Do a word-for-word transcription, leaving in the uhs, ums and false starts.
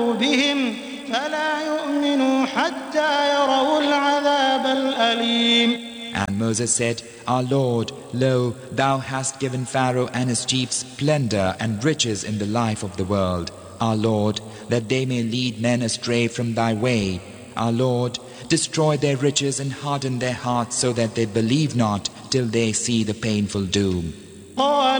بهم فلا يؤمنوا حتى يروا العذاب الأليم. And Moses said, Our Lord, lo, thou hast given Pharaoh and his chiefs splendor and riches in the life of the world. Our Lord, that they may lead men astray from thy way. Our Lord, destroy their riches and harden their hearts so that they believe not till they see the painful doom.